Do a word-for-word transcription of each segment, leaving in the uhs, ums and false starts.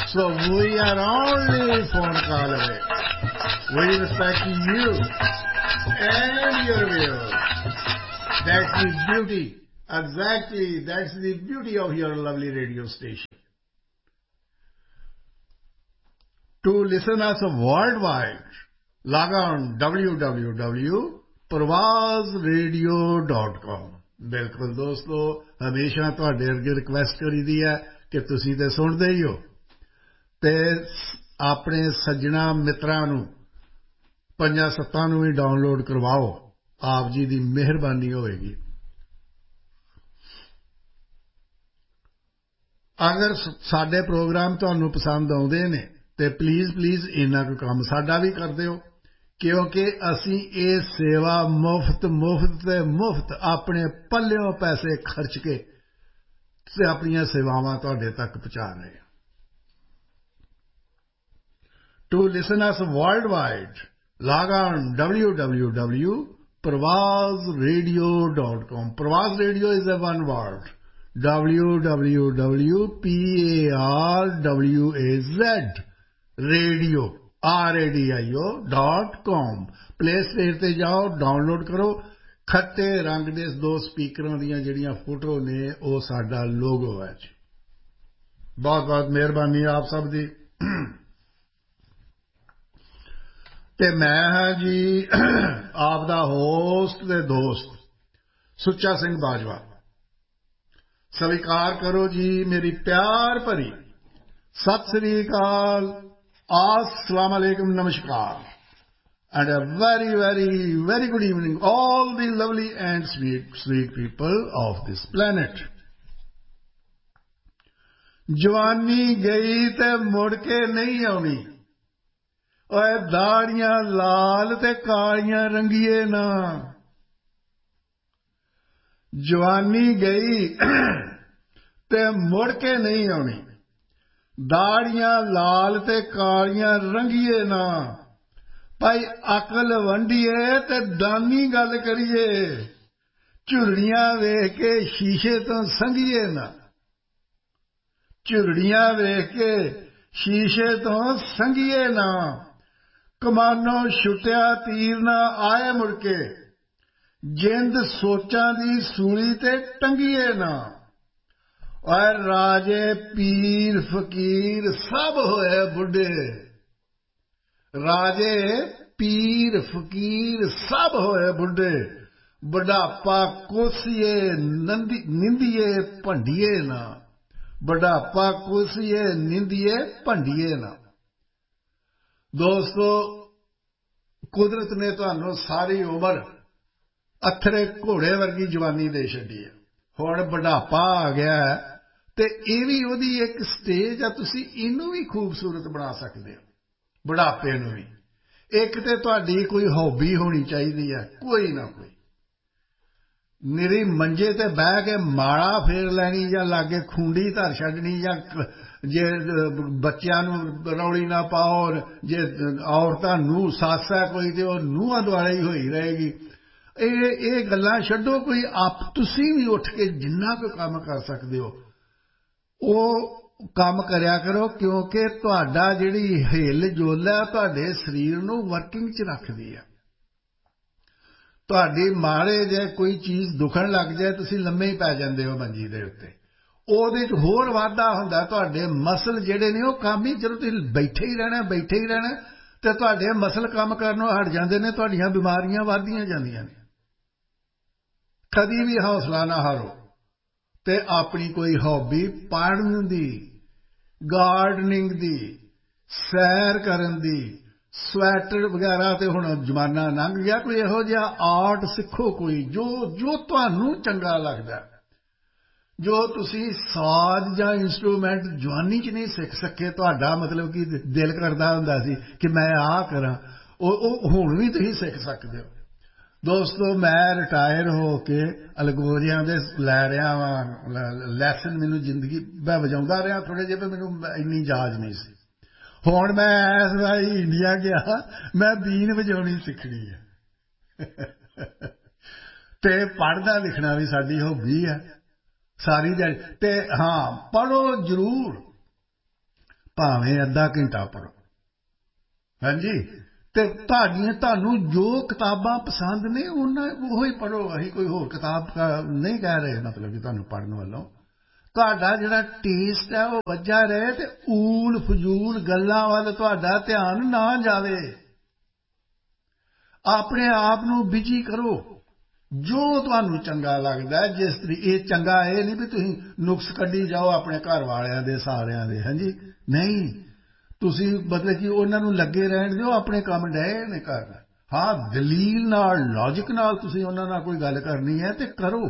So we are only phone call away. We respect you and your views. That's the beauty. Exactly. That's the beauty of your lovely radio station. To listen us worldwide, log on w w w dot parvaz radio dot com. ਬਿਲਕੁਲ ਦੋਸਤੋ, ਹਮੇਸ਼ਾ ਤੁਹਾਡੇ ਅੱਗੇ request ਕਰੀਦੀ ਹੈ ਕਿ ਤੁਸੀਂ ਤੇ ਸੁਣਦੇ ਹੀ ਹੋ ਤੇ ਆਪਣੇ ਸੱਜਣਾ ਮਿੱਤਰਾਂ ਨੂੰ ਪੰਜਾਂ ਸੱਤਾਂ ਨੂੰ ਵੀ ਡਾਊਨਲੋਡ ਕਰਵਾਓ। ਆਪ ਜੀ ਦੀ ਮਿਹਰਬਾਨੀ ਹੋਵੇਗੀ। ਅਗਰ ਸਾਡੇ ਪ੍ਰੋਗਰਾਮ ਤੁਹਾਨੂੰ ਪਸੰਦ ਆਉਂਦੇ ਨੇ ਤੇ ਪਲੀਜ਼ ਪਲੀਜ਼ ਇੰਨਾ ਕੁ ਕੰਮ ਸਾਡਾ ਵੀ ਕਰ ਦਿਓ, ਕਿਉਂਕਿ ਅਸੀਂ ਇਹ ਸੇਵਾ ਮੁਫਤ ਮੁਫਤ ਤੇ ਮੁਫਤ ਆਪਣੇ ਪੱਲਿਓਂ ਪੈਸੇ ਖਰਚ ਕੇ ਤੇ ਆਪਣੀਆਂ ਸੇਵਾਵਾਂ ਤੁਹਾਡੇ ਤੱਕ ਪਹੁੰਚਾ ਰਹੇ ਹਾਂ। To listen us world wide, log on w w w dot parvaz radio dot com. Parvaz Radio is a one word. w w w dot parvaz radio r a d i o dot com. Play store ਤੇ ਜਾਓ, download ਕਰੋ। ਖੱਟੇ ਰੰਗ ਦੇ ਦੋ ਸਪੀਕਰਾਂ ਦੀਆਂ ਜਿਹੜੀਆਂ ਫੋਟੋ ਨੇ ਉਹ ਸਾਡਾ ਲੋਗੋ ਹੈ ਜੀ। ਬਹੁਤ ਬਹੁਤ ਮਿਹਰਬਾਨੀ ਆਪ ਸਭ ਦੀ। ਤੇ ਮੈਂ ਹਾਂ ਜੀ ਆਪ ਦਾ ਹੋਸਟ ਤੇ ਦੋਸਤ ਸੁੱਚਾ ਸਿੰਘ ਬਾਜਵਾ। ਸਵੀਕਾਰ ਕਰੋ ਜੀ ਮੇਰੀ ਪਿਆਰ ਭਰੀ ਸਤਿ ਸ੍ਰੀ ਅਕਾਲ, assalamu alaikum, namaskar, and a very very very good evening all the lovely and sweet sweet people of this planet. ਜਵਾਨੀ ਗਈ ਤੇ ਮੁੜ ਕੇ ਨਹੀਂ ਆਉਣੀ, ਓਏ ਦਾੜੀਆਂ ਲਾਲ ਤੇ ਕਾਲੀਆਂ ਰੰਗੀਏ ਨਾ। ਜਵਾਨੀ ਗਈ ਤੇ ਮੁੜ ਕੇ ਨਹੀਂ ਆਉਣੀ, ਦਾੜੀਆਂ ਲਾਲ ਤੇ ਕਾਲੀਆਂ ਰੰਗੀਏ ਨਾ। ਭਾਈ ਅਕਲ ਵੰਡੀਏ ਤੇ ਦਾਨੀ ਗੱਲ ਕਰੀਏ, ਝੁਰੜੀਆਂ ਵੇਖ ਕੇ ਸ਼ੀਸ਼ੇ ਤੋਂ ਸੰਘੀਏ ਨਾ। ਝੁਰੜੀਆਂ ਵੇਖ ਕੇ ਸ਼ੀਸ਼ੇ ਤੋਂ ਸੰਘੀਏ ਨਾ। ਕਮਾਨੋਂ ਛੁੱਟਿਆ ਤੀਰ ਨਾ ਆਏ ਮੁੜ ਕੇ, ਜਿੰਦ ਸੋਚਾਂ ਦੀ ਸੂਲੀ ਤੇ ਟੰਗੀਏ ਨਾ। ਔਰ ਰਾਜੇ ਪੀਰ ਫਕੀਰ ਸਭ ਹੋਏ ਬੁੱਢੇ, ਰਾਜੇ ਪੀਰ ਫਕੀਰ ਸਭ ਹੋਏ ਬੁੱਢੇ। ਬੁਢਾਪਾ ਕੋਸੀਏ ਨਿੰਦੀਏ ਭੰਡੀਏ ਨਾ, ਬੁਢਾਪਾ ਕੋਸੀਏ ਨਿੰਦੀਏ ਭੰਡੀਏ ਨਾ। ਦੋਸਤੋ, ਕੁਦਰਤ ਨੇ ਤੁਹਾਨੂੰ ਸਾਰੀ ਉਮਰ ਅਥਰੇ ਘੋੜੇ ਵਰਗੀ ਜਵਾਨੀ ਦੇ ਛੱਡੀ ਹੈ। ਹੁਣ ਬੁਢਾਪਾ ਆ ਗਿਆ ਤੇ ਇਹ ਵੀ ਉਹਦੀ ਇੱਕ ਸਟੇਜ ਆ, ਤੁਸੀਂ ਇਹਨੂੰ ਵੀ ਖੂਬਸੂਰਤ ਬਣਾ ਸਕਦੇ ਹੋ। ਬੁਢਾਪੇ ਨੂੰ ਵੀ ਇੱਕ ਤੇ ਤੁਹਾਡੀ ਕੋਈ ਹੌਬੀ ਹੋਣੀ ਚਾਹੀਦੀ ਹੈ, ਕੋਈ ਨਾ ਕੋਈ। ਨਿਰੀ ਮੰਜੇ ਤੇ ਬਹਿ ਕੇ ਮਾਲਾ ਫੇਰ ਲੈਣੀ ਜਾਂ ਲਾਗੇ ਖੂੰਡੀ ਧਰ ਛੱਡਣੀ, ਜਾਂ ਜੇ ਬੱਚਿਆਂ ਨੂੰ ਰੌਲੀ ਨਾ ਪਾਓ, ਜੇ ਔਰਤਾਂ ਨੂੰਹ ਸੱਸ ਹੈ ਕੋਈ ਤੇ ਉਹ ਨੂੰਹਾਂ ਦੁਆਲੇ ਹੀ ਹੋਈ ਰਹੇਗੀ। ਇਹ ਇਹ ਗੱਲਾਂ ਛੱਡੋ, ਕੋਈ ਆਪ ਤੁਸੀਂ ਵੀ ਉੱਠ ਕੇ ਜਿੰਨਾ ਕੋਈ ਕੰਮ ਕਰ ਸਕਦੇ ਹੋ ਉਹ ਕੰਮ ਕਰਿਆ ਕਰੋ, ਕਿਉਂਕਿ ਤੁਹਾਡਾ ਜਿਹੜੀ ਹਿੱਲ ਜੁਲ ਹੈ ਤੁਹਾਡੇ ਸਰੀਰ ਨੂੰ ਵਰਕਿੰਗ 'ਚ ਰੱਖਦੀ ਹੈ। ਤੁਹਾਡੀ ਮਾੜੇ ਜੇ ਕੋਈ ਚੀਜ਼ ਦੁਖਣ ਲੱਗ ਜਾਏ, ਤੁਸੀਂ ਲੰਮੇ ਹੀ ਪੈ ਜਾਂਦੇ ਹੋ ਮੰਜੀ ਦੇ ਉੱਤੇ, ਉਹਦੇ 'ਚ ਹੋਰ ਵਾਧਾ ਹੁੰਦਾ। ਤੁਹਾਡੇ ਮਸਲ ਜਿਹੜੇ ਨੇ ਉਹ ਕੰਮ ਹੀ, ਜਦੋਂ ਤੁਸੀਂ ਬੈਠੇ ਹੀ ਰਹਿਣਾ ਬੈਠੇ ਹੀ ਰਹਿਣਾ ਤੇ ਤੁਹਾਡੇ ਮਸਲ ਕੰਮ ਕਰਨੋਂ ਹਟ ਜਾਂਦੇ ਨੇ, ਤੁਹਾਡੀਆਂ ਬਿਮਾਰੀਆਂ ਵੱਧਦੀਆਂ ਜਾਂਦੀਆਂ ਨੇ। ਕਦੀ ਵੀ ਹੌਸਲਾ ਨਾ ਹਾਰੋ ਤੇ ਆਪਣੀ ਕੋਈ ਹੌਬੀ ਪੜ੍ਹਨ ਦੀ, ਗਾਰਡਨਿੰਗ ਦੀ, ਸੈਰ ਕਰਨ ਦੀ, ਸਵੈਟਰ ਵਗੈਰਾ ਤੇ ਹੁਣ ਜ਼ਮਾਨਾ ਲੰਘ ਗਿਆ। ਕੋਈ ਇਹੋ ਜਿਹਾ ਆਰਟ ਸਿੱਖੋ, ਕੋਈ ਜੋ ਜੋ ਤੁਹਾਨੂੰ ਚੰਗਾ ਲੱਗਦਾ, ਜੋ ਤੁਸੀਂ ਸਾਜ਼ ਜਾਂ ਇੰਸਟਰੂਮੈਂਟ ਜਵਾਨੀ 'ਚ ਨਹੀਂ ਸਿੱਖ ਸਕੇ। ਤੁਹਾਡਾ ਮਤਲਬ ਕਿ ਦਿਲ ਕਰਦਾ ਹੁੰਦਾ ਸੀ ਕਿ ਮੈਂ ਆਹ ਕਰਾਂ, ਉਹ ਉਹ ਹੁਣ ਵੀ ਤੁਸੀਂ ਸਿੱਖ ਸਕਦੇ ਹੋ। ਦੋਸਤੋ, ਮੈਂ ਰਿਟਾਇਰ ਹੋ ਕੇ ਅਲਗੋਰਿਆਂ ਦੇ ਲੈ ਰਿਹਾ ਵਾਂ ਲੈਸਨ। ਮੈਨੂੰ ਜ਼ਿੰਦਗੀ ਮੈਂ ਵਜਾਉਂਦਾ ਰਿਹਾ ਥੋੜ੍ਹੇ ਜਿਹੇ, ਪਰ ਮੈਨੂੰ ਇੰਨੀ ਜਾਚ ਨਹੀਂ ਸੀ। ਹੁਣ ਮੈਂ ਇਸ ਵਾਰੀ ਇੰਡੀਆ ਗਿਆ, ਮੈਂ ਬੀਨ ਵਜਾਉਣੀ ਸਿੱਖਣੀ ਹੈ। ਤੇ ਪੜ੍ਹਦਾ ਲਿਖਣਾ ਵੀ ਸਾਡੀ ਹੌਬੀ ਹੈ ਸਾਰੀ ਦਿਹਾੜੀ। ਤੇ ਹਾਂ, ਪੜ੍ਹੋ ਜ਼ਰੂਰ, ਭਾਵੇਂ ਅੱਧਾ ਘੰਟਾ ਪੜ੍ਹੋ। ਹਾਂਜੀ, ਤੇ ਤੁਹਾਡੀਆਂ ਤੁਹਾਨੂੰ ਜੋ ਕਿਤਾਬਾਂ ਪਸੰਦ ਨੇ ਉਹਨਾਂ ਉਹ ਹੀ ਪੜ੍ਹੋ। ਅਸੀਂ ਕੋਈ ਹੋਰ ਕਿਤਾਬ ਨਹੀਂ ਕਹਿ ਰਹੇ, ਮਤਲਬ ਕਿ ਤੁਹਾਨੂੰ ਪੜ੍ਹਨ ਵੱਲੋਂ ਤੁਹਾਡਾ ਜਿਹੜਾ ਟੇਸਟ ਹੈ ਉਹ ਵੱਜਾ ਰਹੇ ਤੇ ਊਲ ਫਜ਼ੂਲ ਗੱਲਾਂ ਵੱਲ ਤੁਹਾਡਾ ਧਿਆਨ ਨਾ ਜਾਵੇ। ਆਪਣੇ ਆਪ ਨੂੰ ਬਿਜੀ ਕਰੋ ਜੋ ਤੁਹਾਨੂੰ ਚੰਗਾ ਲੱਗਦਾ। ਜਿਸ ਤਰੀਕੇ ਇਹ ਚੰਗਾ ਇਹ ਨਹੀਂ ਵੀ ਤੁਸੀਂ ਨੁਕਸ ਕੱਢੀ ਜਾਓ ਆਪਣੇ ਘਰ ਵਾਲਿਆਂ ਦੇ ਸਾਰਿਆਂ ਦੇ। ਹਾਂਜੀ, ਨਹੀਂ, ਤੁਸੀਂ ਮਤਲਬ ਕਿ ਉਹਨਾਂ ਨੂੰ ਲੱਗੇ ਰਹਿਣ ਦਿਓ, ਆਪਣੇ ਕੰਮ ਡਏ ਨੇ ਕਰਨ। ਹਾਂ, ਦਲੀਲ ਨਾਲ ਲੌਜਿਕ ਨਾਲ ਤੁਸੀਂ ਉਹਨਾਂ ਨਾਲ ਕੋਈ ਗੱਲ ਕਰਨੀ ਹੈ ਤੇ ਕਰੋ,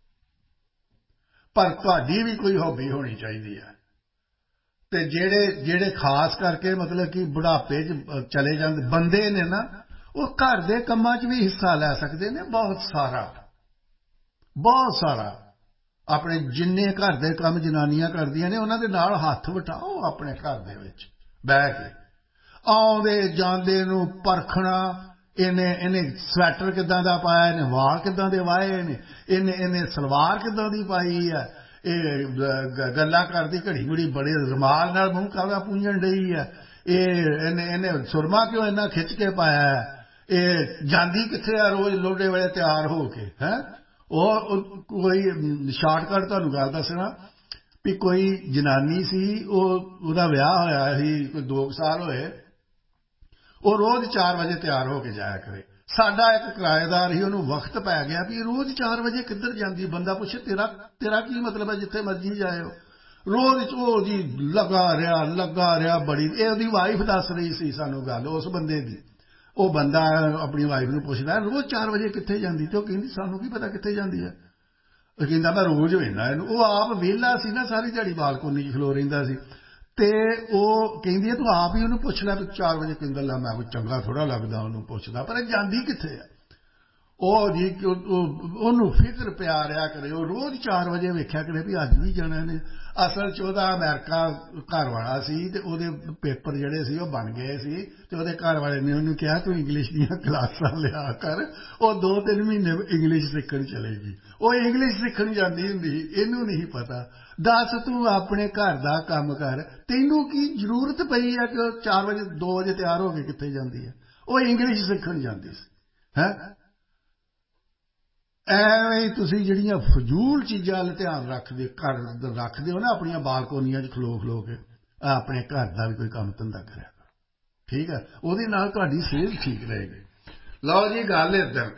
ਪਰ ਤੁਹਾਡੀ ਵੀ ਕੋਈ ਹੌਬੀ ਹੋਣੀ ਚਾਹੀਦੀ ਹੈ। ਤੇ ਜਿਹੜੇ ਜਿਹੜੇ ਖਾਸ ਕਰਕੇ ਮਤਲਬ ਕਿ ਬੁਢਾਪੇ 'ਚ ਚਲੇ ਜਾਂਦੇ ਬੰਦੇ ਨੇ ਨਾ, ਉਹ ਘਰ ਦੇ ਕੰਮਾਂ 'ਚ ਵੀ ਹਿੱਸਾ ਲੈ ਸਕਦੇ ਨੇ। ਬਹੁਤ ਸਾਰਾ ਬਹੁਤ ਸਾਰਾ ਆਪਣੇ ਜਿੰਨੇ ਘਰ ਦੇ ਕੰਮ ਜਨਾਨੀਆਂ ਕਰਦੀਆਂ ਨੇ ਉਹਨਾਂ ਦੇ ਨਾਲ ਹੱਥ ਵਟਾਓ ਆਪਣੇ ਘਰ ਦੇ ਵਿੱਚ ਬਹਿ ਕੇ। ਆਉਂਦੇ ਜਾਂਦੇ ਨੂੰ ਪਰਖਣਾ, ਇਹਨੇ ਇਹਨੇ ਸਵੈਟਰ ਕਿੱਦਾਂ ਦਾ ਪਾਇਆ, ਇਹਨੇ ਵਾਲ ਕਿੱਦਾਂ ਦੇ ਵਾਹੇ ਨੇ, ਇਹਨੇ ਇਹਨੇ ਸਲਵਾਰ ਕਿੱਦਾਂ ਦੀ ਪਾਈ ਹੈ, ਇਹ ਗੱਲਾਂ ਕਰਦੀ ਘੜੀ ਮੁੜੀ ਬੜੇ ਰੁਮਾਲ ਨਾਲ ਮੂੰਹ ਕਾਲਾ ਪੂੰਝਣ ਡਈ ਹੈ, ਇਹ ਇਹਨੇ ਇਹਨੇ ਸੁਰਮਾ ਕਿਉਂ ਇੰਨਾ ਖਿੱਚ ਕੇ ਪਾਇਆ ਹੈ, ਇਹ ਜਾਂਦੀ ਕਿੱਥੇ ਆ ਰੋਜ਼ ਲੋਡੇ ਵੇਲੇ ਤਿਆਰ ਹੋ ਕੇ। ਹੈਂ, ਉਹ ਕੋਈ ਸ਼ਾਰਟਕਟ ਤੁਹਾਨੂੰ ਗੱਲ ਦੱਸਣਾ ਵੀ ਕੋਈ ਜਨਾਨੀ ਸੀ, ਉਹ ਉਹਦਾ ਵਿਆਹ ਹੋਇਆ ਸੀ, ਕੋਈ ਦੋ ਸਾਲ ਹੋਏ, ਉਹ ਰੋਜ਼ ਚਾਰ ਵਜੇ ਤਿਆਰ ਹੋ ਕੇ ਜਾਇਆ ਕਰੇ। ਸਾਡਾ ਇੱਕ ਕਿਰਾਏਦਾਰ ਸੀ, ਉਹਨੂੰ ਵਕਤ ਪੈ ਗਿਆ ਵੀ ਰੋਜ਼ ਚਾਰ ਵਜੇ ਕਿੱਧਰ ਜਾਂਦੀ। ਬੰਦਾ ਪੁੱਛੇ ਤੇਰਾ ਤੇਰਾ ਕੀ ਮਤਲਬ ਹੈ, ਜਿੱਥੇ ਮਰਜ਼ੀ ਜਾਇਓ। ਰੋਜ਼ ਉਹ ਜੀ ਲੱਗਾ ਰਿਹਾ ਲੱਗਾ ਰਿਹਾ ਬੜੀ। ਇਹ ਉਹਦੀ ਵਾਈਫ ਦੱਸ ਰਹੀ ਸੀ ਸਾਨੂੰ ਗੱਲ ਉਸ ਬੰਦੇ ਦੀ। ਉਹ ਬੰਦਾ ਆਪਣੀ ਵਾਈਫ ਨੂੰ ਪੁੱਛਦਾ ਰੋਜ਼ ਚਾਰ ਵਜੇ ਕਿੱਥੇ ਜਾਂਦੀ, ਤੇ ਉਹ ਕਹਿੰਦੀ ਸਾਨੂੰ ਕੀ ਪਤਾ ਕਿੱਥੇ ਜਾਂਦੀ ਹੈ। ਉਹ ਕਹਿੰਦਾ ਮੈਂ ਰੋਜ਼ ਵੇਖਦਾ ਇਹਨੂੰ। ਉਹ ਆਪ ਵਿਹਲਾ ਸੀ ਨਾ, ਸਾਰੀ ਦਿਹਾੜੀ ਬਾਲਕੋਨੀ 'ਚ ਖਲੋ ਰਹਿੰਦਾ ਸੀ। ਤੇ ਉਹ ਕਹਿੰਦੀ ਹੈ ਤੂੰ ਆਪ ਹੀ ਉਹਨੂੰ ਪੁੱਛ ਲੈ ਵੀ ਚਾਰ ਵਜੇ ਕਹਿੰਦਾ ਲੈ ਮੈਂ ਕੋਈ ਚੰਗਾ ਥੋੜ੍ਹਾ ਲੱਗਦਾ ਉਹਨੂੰ ਪੁੱਛਦਾ, ਪਰ ਇਹ ਜਾਂਦੀ ਕਿੱਥੇ ਹੈ। ਉਹ ਜੀ ਉਹਨੂੰ ਫਿਕਰ ਪਿਆ ਰਿਹਾ ਕਰੇ, ਉਹ ਰੋਜ਼ ਚਾਰ ਵਜੇ ਵੇਖਿਆ ਕਰੇ ਵੀ ਅੱਜ ਵੀ ਜਾਣਾ ਨੇ। ਅਸਲ 'ਚ ਉਹਦਾ ਅਮਰੀਕਾ ਘਰ ਵਾਲਾ ਸੀ ਤੇ ਉਹਦੇ ਪੇਪਰ ਜਿਹੜੇ ਸੀ ਉਹ ਬਣ ਗਏ ਸੀ, ਤੇ ਉਹਦੇ ਘਰ ਵਾਲੇ ਨੇ ਉਹਨੂੰ ਕਿਹਾ ਤੂੰ ਇੰਗਲਿਸ਼ ਦੀਆਂ ਕਲਾਸਾਂ ਲਿਆ ਕਰ। ਉਹ ਦੋ ਤਿੰਨ ਮਹੀਨੇ ਇੰਗਲਿਸ਼ ਸਿੱਖਣ ਚਲੇਗੀ। ਉਹ ਇੰਗਲਿਸ਼ ਸਿੱਖਣ ਜਾਂਦੀ ਹੁੰਦੀ ਸੀ, ਇਹਨੂੰ ਨਹੀਂ ਪਤਾ। ਦੱਸ ਤੂੰ ਆਪਣੇ ਘਰ ਦਾ ਕੰਮ ਕਰ, ਤੈਨੂੰ ਕੀ ਜ਼ਰੂਰਤ ਪਈ ਹੈ ਕਿ ਉਹ ਚਾਰ ਵਜੇ ਦੋ ਵਜੇ ਤਿਆਰ ਹੋ ਕੇ ਕਿੱਥੇ ਜਾਂਦੀ ਹੈ। ਉਹ ਇੰਗਲਿਸ਼ ਸਿੱਖਣ ਜਾਂਦੀ ਸੀ। ਹੈਂ, ਐਵੇਂ ਹੀ ਤੁਸੀਂ ਜਿਹੜੀਆਂ ਫਜ਼ੂਲ ਚੀਜ਼ਾਂ ਵੱਲ ਧਿਆਨ ਰੱਖਦੇ ਘਰ ਰੱਖਦੇ ਹੋ ਨਾ, ਆਪਣੀਆਂ ਬਾਲਕੋਨੀਆਂ 'ਚ ਖਲੋ ਖਲੋ ਕੇ, ਆਪਣੇ ਘਰ ਦਾ ਵੀ ਕੋਈ ਕੰਮ ਧੰਦਾ ਕਰਿਆ ਕਰੋ। ਠੀਕ ਹੈ, ਉਹਦੇ ਨਾਲ ਤੁਹਾਡੀ ਸਿਹਤ ਠੀਕ ਰਹੇਗੀ। ਲਓ ਜੀ, ਗੱਲ ਇੱਧਰ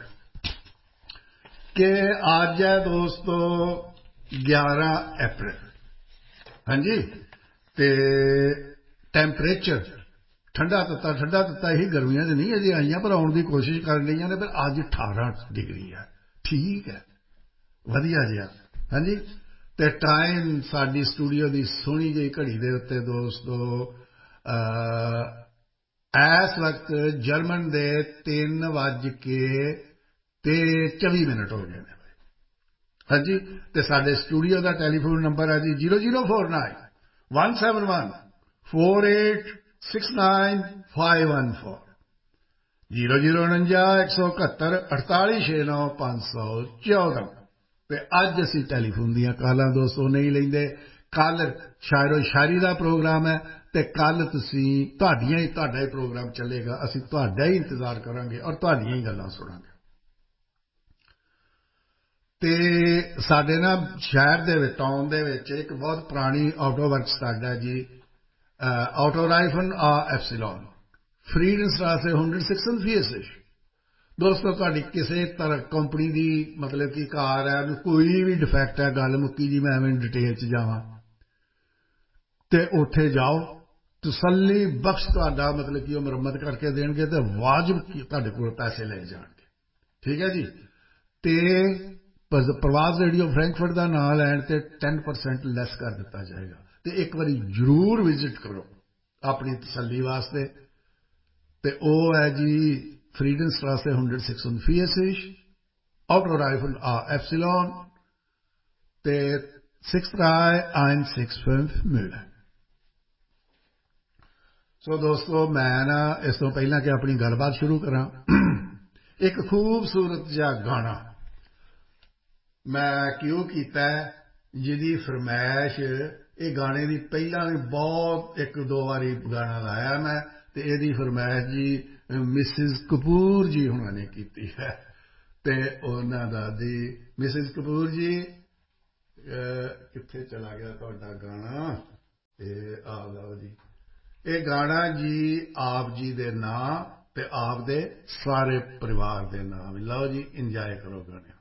ਕਿ ਅੱਜ ਹੈ ਦੋਸਤੋ ਗਿਆਰਾਂ ਅਪ੍ਰੈਲ। ਹਾਂਜੀ, ਤੇ ਟੈਂਪਰੇਚਰ ਠੰਡਾ ਤੱਤਾ ਠੰਡਾ ਤੱਤਾ ਹੀ ਗਰਮੀਆਂ 'ਚ ਨਹੀਂ ਅਜੇ ਆਈਆਂ, ਪਰ ਆਉਣ ਦੀ ਕੋਸ਼ਿਸ਼ ਕਰ ਰਹੀਆਂ ਨੇ। ਪਰ ਅੱਜ ਅਠਾਰਾਂ ਡਿਗਰੀ ਹੈ। ਠੀਕ ਹੈ, ਵਧੀਆ ਜਿਹਾ। ਹਾਂਜੀ, ਤੇ ਟਾਈਮ ਸਾਡੀ ਸਟੂਡੀਓ ਦੀ ਸੋਹਣੀ ਜਿਹੀ ਘੜੀ ਦੇ ਉੱਤੇ ਦੋਸਤੋ ਇਸ ਵਕਤ ਜਰਮਨ ਦੇ ਤਿੰਨ ਵੱਜ ਕੇ ਤੇ ਚੌਵੀ ਮਿੰਟ ਹੋ ਗਏ ਨੇ। ਹਾਂਜੀ, ਤੇ ਸਾਡੇ ਸਟੂਡੀਓ ਦਾ ਟੈਲੀਫੋਨ ਨੰਬਰ ਹੈ ਜੀ zero zero four nine one seven one four eight six nine five one four, zero zero ਉਣੰਜਾ ਇੱਕ ਸੌ ਇਕਹੱਤਰ ਅਠਤਾਲੀ ਛੇ ਨੌ ਪੰਜ ਸੌ ਚੌਦਾਂ। ਤੇ ਅੱਜ ਅਸੀਂ ਟੈਲੀਫੋਨ ਦੀਆਂ ਕਾਲਾਂ ਦੋਸਤੋ ਨਹੀਂ ਲੈਂਦੇ। ਕੱਲ੍ਹ ਸ਼ਾਇਰੋ ਸ਼ਾਇਰੀ ਦਾ ਪ੍ਰੋਗਰਾਮ ਹੈ, ਤੇ ਕੱਲ੍ਹ ਤੁਸੀਂ ਤੁਹਾਡੀਆਂ ਹੀ ਤੁਹਾਡਾ ਹੀ ਪ੍ਰੋਗਰਾਮ ਚੱਲੇਗਾ। ਅਸੀਂ ਤੁਹਾਡਾ ਹੀ ਇੰਤਜ਼ਾਰ ਕਰਾਂਗੇ ਔਰ ਤੁਹਾਡੀਆਂ ਹੀ ਗੱਲਾਂ ਸੁਣਾਂਗੇ। ਤੇ ਸਾਡੇ ਨਾ ਸ਼ਹਿਰ ਦੇ ਵਿੱਚ, ਟਾਊਨ ਦੇ ਵਿੱਚ ਇੱਕ ਬਹੁਤ ਪੁਰਾਣੀ ਆਟੋ ਵਰਕਸ ਸਾਡਾ ਜੀ, ਆਟੋ ਰਾਈਫਨ ਆ ਐਪਸੀਲੋਨ ਫਰੀਡਨਸਟਰਾਸੇ ਇੱਕ ਸੌ ਛਿਆਸੀ। ਦੋਸਤੋ ਤੁਹਾਡੀ ਕਿਸੇ ਤਰ੍ਹਾਂ ਕੰਪਨੀ ਦੀ ਮਤਲਬ ਕਿ ਕਾਰ ਹੈ, ਕੋਈ ਵੀ ਡਿਫੈਕਟ ਹੈ, ਗੱਲ ਮੁੱਕੀ ਜੀ, ਮੈਂ ਐਵੇਂ ਡਿਟੇਲ 'ਚ ਜਾਵਾਂ ਤੇ ਉੱਥੇ ਜਾਓ, ਤਸੱਲੀ ਬਖਸ਼ ਤੁਹਾਡਾ ਮਤਲਬ ਕਿ ਉਹ ਮੁਰੰਮਤ ਕਰਕੇ ਦੇਣਗੇ ਤੇ ਵਾਜਬ ਤੁਹਾਡੇ ਕੋਲ ਪੈਸੇ ਲੈ ਜਾਣਗੇ। ਠੀਕ ਹੈ ਜੀ, ਤੇ ਪ੍ਰਵਾਸ ਰੇਡੀਓ ਫਰੈਂਕਫਰਟ ਦਾ ਨਾਂ ਲੈਣ ਤੇ ਦਸ ਪਰਸੈਂਟ ਲੈਸ ਕਰ ਦਿੱਤਾ ਜਾਏਗਾ। ਤੇ ਇੱਕ ਵਾਰੀ ਜ਼ਰੂਰ ਵਿਜ਼ਿਟ ਕਰੋ ਆਪਣੀ ਤਸੱਲੀ ਵਾਸਤੇ। ਤੇ ਉਹ ਹੈ ਜੀ ਫਰੀਡਨਸਟਰਾਸੇ ਇੱਕ ਸੌ ਛਿਆਸੀ, ਆਟੋ ਰਾਈਫਲ ਆ ਐਪਸੀਲੋਨ, ਤੇ six drei eins six fünf Mühle। ਸੋ ਦੋਸਤੋ, ਮੈਂ ਨਾ ਇਸ ਤੋਂ ਪਹਿਲਾਂ ਕਿ ਆਪਣੀ ਗੱਲਬਾਤ ਸ਼ੁਰੂ ਕਰਾਂ, ਇੱਕ ਖੂਬਸੂਰਤ ਜਿਹਾ ਗਾਣਾ ਮੈਂ ਕਿਉਂ ਕੀਤਾ ਜਿਹਦੀ ਫਰਮਾਇਸ਼ ਇਹ ਗਾਣੇ ਦੀ ਪਹਿਲਾਂ ਵੀ ਬਹੁਤ ਇੱਕ ਦੋ ਵਾਰੀ ਗਾਣਾ ਲਾਇਆ ਮੈਂ ਤੇ ਇਹਦੀ ਫਰਮਾਇਸ਼ ਜੀ ਮਿਸਿਸ ਕਪੂਰ ਜੀ ਹੁਣਾਂ ਨੇ ਕੀਤੀ ਹੈ ਤੇ ਉਹਨਾਂ ਦਾ ਦੀ ਮਿਸਿਸ ਕਪੂਰ ਜੀ ਕਿੱਥੇ ਚਲਾ ਗਿਆ ਤੁਹਾਡਾ ਗਾਣਾ ਇਹ ਆ ਲਓ ਜੀ ਇਹ ਗਾਣਾ ਜੀ ਆਪ ਜੀ ਦੇ ਨਾਂ ਤੇ ਆਪ ਦੇ ਸਾਰੇ ਪਰਿਵਾਰ ਦੇ ਨਾਮ ਲਓ ਜੀ ਇੰਜੋਏ ਕਰੋ ਗਾਣੇ